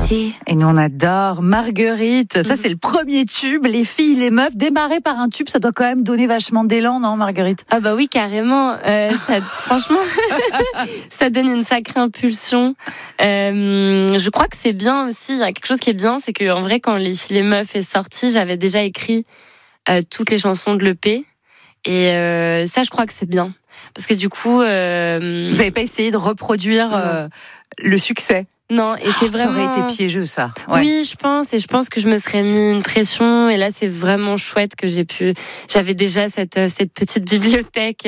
petit. Et nous, on adore Marguerite. Ça, c'est le premier tube. Les filles, les meufs, démarrer par un tube, ça doit quand même donner vachement d'élan, non, Marguerite? Ah bah oui, carrément. Franchement, ça donne une sacrée impulsion. Je crois que c'est bien aussi. Il y a quelque chose qui est bien, c'est que en vrai, quand Les filles, les meufs est sorti, j'avais déjà écrit toutes les chansons de l'EP. Et ça, je crois que c'est bien. Parce que du coup... Vous n'avez pas essayé de reproduire le succès? Non, et c'est vraiment... Ça aurait été piégeux, ça. Ouais. Oui, je pense que je me serais mis une pression. Et là, c'est vraiment chouette que j'avais déjà cette petite bibliothèque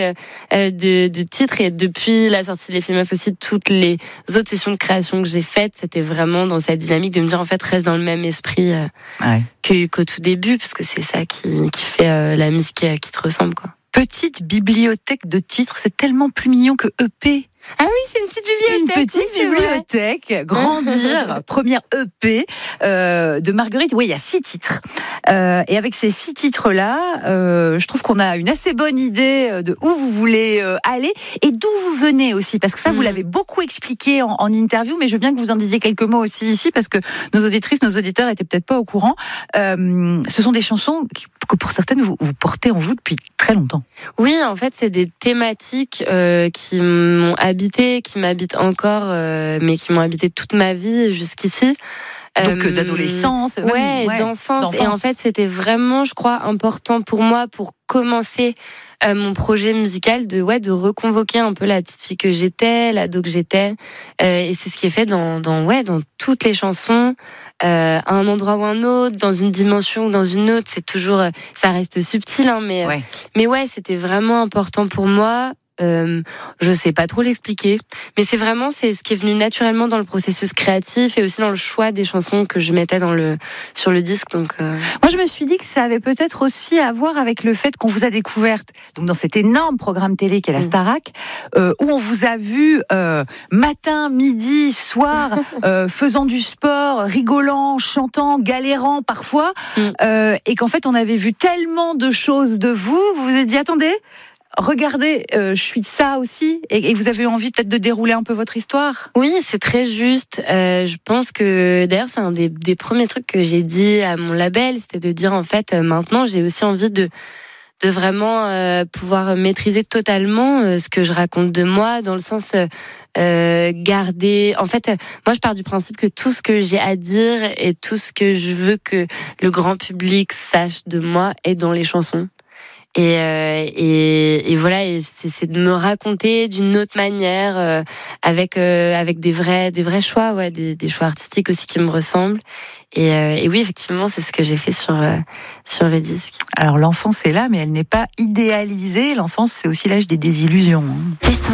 de titres. Et depuis la sortie de Les filles meufs aussi, toutes les autres sessions de création que j'ai faites, c'était vraiment dans cette dynamique de me dire, en fait, reste dans le même esprit qu'au tout début, parce que c'est ça qui fait la musique qui te ressemble, quoi. Petite bibliothèque de titres, c'est tellement plus mignon que EP. Ah oui, c'est une petite bibliothèque. Une petite bibliothèque, Grandir, première EP de Marguerite. Oui, il y a 6 titres. Et avec ces 6 titres-là, je trouve qu'on a une assez bonne idée de où vous voulez aller et d'où vous venez aussi. Parce que ça, vous l'avez beaucoup expliqué en interview, mais je veux bien que vous en disiez quelques mots aussi ici, parce que nos auditrices, nos auditeurs étaient peut-être pas au courant. Ce sont des chansons que pour certaines, vous portez en vous depuis très longtemps. Oui, en fait, c'est des thématiques qui m'ont habité, qui m'habitent encore, mais qui m'ont habité toute ma vie jusqu'ici. Donc d'adolescence, d'enfance. Et en fait, c'était vraiment, je crois, important pour moi pour commencer mon projet musical de reconvoquer un peu la petite fille que j'étais, l'ado que j'étais. Et c'est ce qui est fait dans toutes les chansons. À un endroit ou un autre, dans une dimension ou dans une autre, c'est toujours, ça reste subtil, hein, mais ouais, c'était vraiment important pour moi. Je sais pas trop l'expliquer, mais c'est ce qui est venu naturellement dans le processus créatif et aussi dans le choix des chansons que je mettais sur le disque. Donc, moi, je me suis dit que ça avait peut-être aussi à voir avec le fait qu'on vous a découverte donc dans cet énorme programme télé qu'est la Starac, où on vous a vu matin, midi, soir, faisant du sport, rigolant, chantant, galérant parfois, et qu'en fait, on avait vu tellement de choses de vous. Vous vous êtes dit, attendez, regardez, je suis ça aussi, et vous avez eu envie peut-être de dérouler un peu votre histoire. Oui, c'est très juste. Je pense que d'ailleurs c'est un des premiers trucs que j'ai dit à mon label, c'était de dire en fait maintenant j'ai aussi envie de vraiment pouvoir maîtriser totalement ce que je raconte de moi, dans le sens garder. En fait, moi je pars du principe que tout ce que j'ai à dire et tout ce que je veux que le grand public sache de moi est dans les chansons. Et voilà, et c'est de me raconter d'une autre manière, avec des vrais choix, des choix artistiques aussi qui me ressemblent. Et oui, effectivement, c'est ce que j'ai fait sur le disque. Alors l'enfance est là, mais elle n'est pas idéalisée. L'enfance, c'est aussi l'âge des désillusions.